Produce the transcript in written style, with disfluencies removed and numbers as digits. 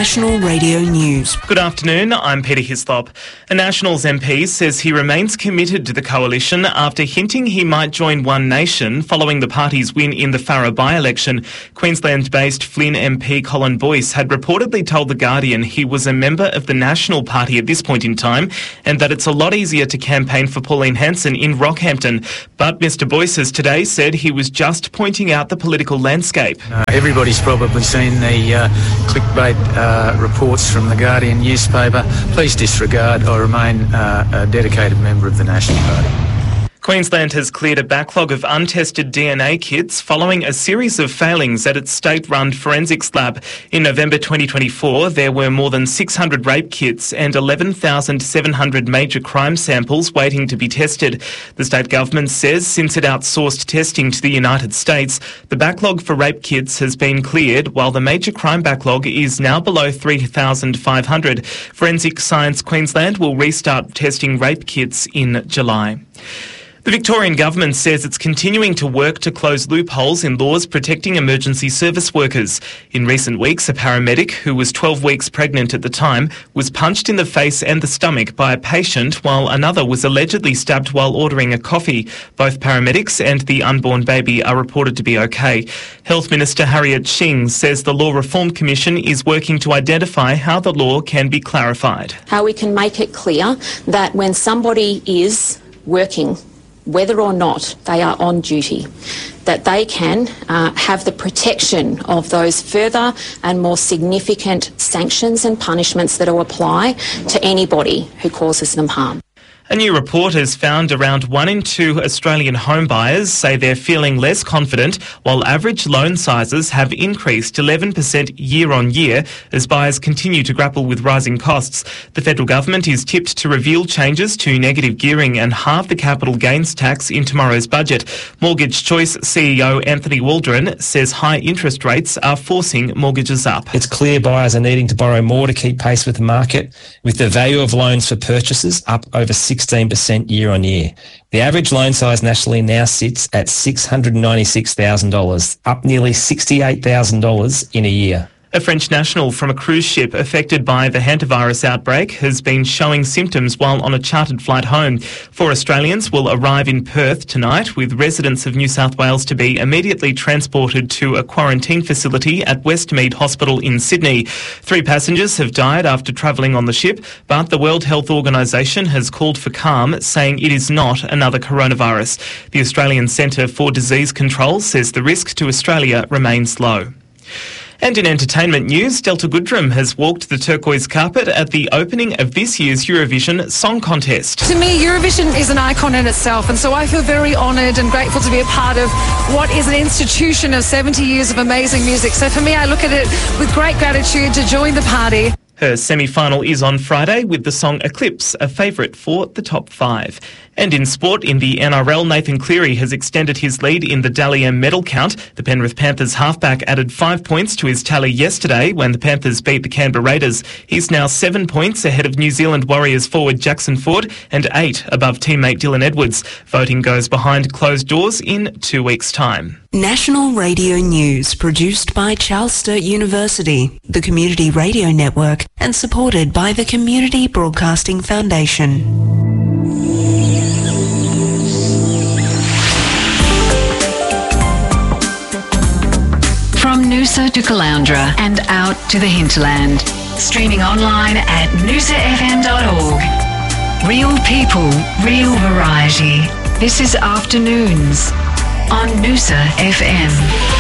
National Radio News. Good afternoon, I'm Peter Hislop. A Nationals MP says he remains committed to the coalition after hinting he might join One Nation following the party's win in the Farrer by-election. Queensland-based Flynn MP Colin Boyce had reportedly told The Guardian he was a member of the National Party at this point in time and that it's a lot easier to campaign for Pauline Hanson in Rockhampton. But Mr Boyce has today said he was just pointing out the political landscape. Everybody's probably seen the clickbait reports from The Guardian newspaper. Please disregard. I remain a dedicated member of the National Party. Queensland has cleared a backlog of untested DNA kits following a series of failings at its state-run forensics lab. In November 2024, there were more than 600 rape kits and 11,700 major crime samples waiting to be tested. The state government says since it outsourced testing to the United States, the backlog for rape kits has been cleared, while the major crime backlog is now below 3,500. Forensic Science Queensland will restart testing rape kits in July. The Victorian Government says it's continuing to work to close loopholes in laws protecting emergency service workers. In recent weeks, a paramedic who was 12 weeks pregnant at the time was punched in the face and the stomach by a patient, while another was allegedly stabbed while ordering a coffee. Both paramedics and the unborn baby are reported to be okay. Health Minister Harriet Shing says the Law Reform Commission is working to identify how the law can be clarified. How we can make it clear that when somebody is working, whether or not they are on duty, that they can have the protection of those further and more significant sanctions and punishments that will apply to anybody who causes them harm. A new report has found around 1 in 2 Australian home buyers say they're feeling less confident, while average loan sizes have increased 11% year on year as buyers continue to grapple with rising costs. The federal government is tipped to reveal changes to negative gearing and halve the capital gains tax in tomorrow's budget. Mortgage Choice CEO Anthony Waldron says high interest rates are forcing mortgages up. It's clear buyers are needing to borrow more to keep pace with the market, with the value of loans for purchases up over 16% year on year. The average loan size nationally now sits at $696,000, up nearly $68,000 in a year. A French national from a cruise ship affected by the hantavirus outbreak has been showing symptoms while on a chartered flight home. 4 Australians will arrive in Perth tonight, with residents of New South Wales to be immediately transported to a quarantine facility at Westmead Hospital in Sydney. 3 passengers have died after travelling on the ship, but the World Health Organisation has called for calm, saying it is not another coronavirus. The Australian Centre for Disease Control says the risk to Australia remains low. And in entertainment news, Delta Goodrem has walked the turquoise carpet at the opening of this year's Eurovision Song Contest. To me, Eurovision is an icon in itself, and so I feel very honoured and grateful to be a part of what is an institution of 70 years of amazing music. So for me, I look at it with great gratitude to join the party. Her semi-final is on Friday with the song Eclipse, a favourite for the top 5. And in sport, in the NRL, Nathan Cleary has extended his lead in the Dally M medal count. The Penrith Panthers halfback added 5 points to his tally yesterday when the Panthers beat the Canberra Raiders. He's now 7 points ahead of New Zealand Warriors forward Jackson Ford and 8 above teammate Dylan Edwards. Voting goes behind closed doors in 2 weeks' time. National Radio News, produced by Charles Sturt University, the Community Radio Network, and supported by the Community Broadcasting Foundation. From Noosa to Caloundra and out to the hinterland. Streaming online at noosafm.org. Real people, real variety. This is Afternoons on Noosa FM.